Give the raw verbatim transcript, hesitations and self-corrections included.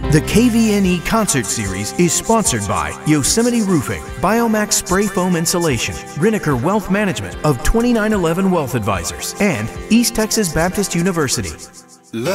The K V N E Concert Series is sponsored by Yosemite Roofing, Biomax Spray Foam Insulation, Riniker Wealth Management of twenty-nine eleven Wealth Advisors, and East Texas Baptist University.